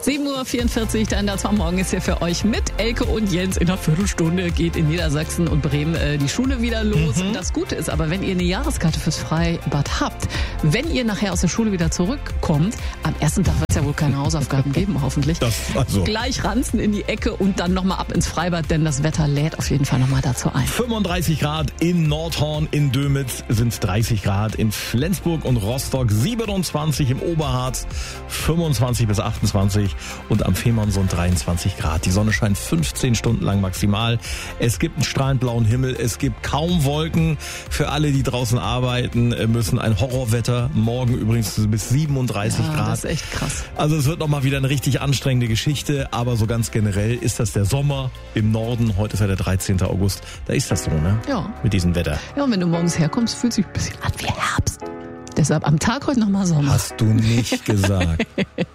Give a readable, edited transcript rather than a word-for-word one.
7:44 Uhr, dann das war morgen ist hier für euch mit Elke und Jens. In einer Viertelstunde geht in Niedersachsen und Bremen die Schule wieder los. Das Gute ist aber, wenn ihr eine Jahreskarte fürs Freibad habt, wenn ihr nachher aus der Schule wieder zurückkommt, am ersten Tag wird es ja wohl keine Hausaufgaben geben, hoffentlich. Gleich ranzen in die Ecke und dann nochmal ab ins Freibad, denn das Wetter lädt auf jeden Fall nochmal dazu ein. 35 Grad in Nordhorn, in Dömitz sind es 30 Grad, in Flensburg und Rostock 27, im Oberharz 25 bis 28 und am Fehmarnsund 23 Grad. Die Sonne scheint 15 Stunden lang maximal. Es gibt einen strahlend blauen Himmel, es gibt kaum Wolken. Für alle, die draußen arbeiten müssen, ein Horrorwetter. Morgen übrigens bis 37 Grad. Das ist echt krass. Also es wird nochmal wieder eine richtig anstrengende Geschichte, aber so ganz generell ist das der Sommer im Norden. Heute ist ja der 13. August. Da ist das so, ne? Ja. Mit diesem Wetter. Ja, und wenn du morgens herkommst, fühlt sich ein bisschen an wie Herbst. Deshalb am Tag heute nochmal Sommer. Hast du nicht gesagt.